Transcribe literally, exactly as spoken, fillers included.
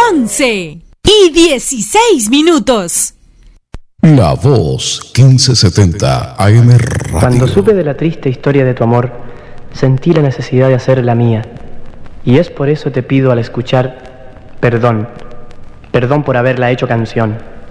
once y dieciséis minutos. La Voz quince setenta A M Radio. Cuando supe de la triste historia de tu amor, sentí la necesidad de hacer la mía. Y es por eso te pido al escuchar, perdón, perdón por haberla hecho canción.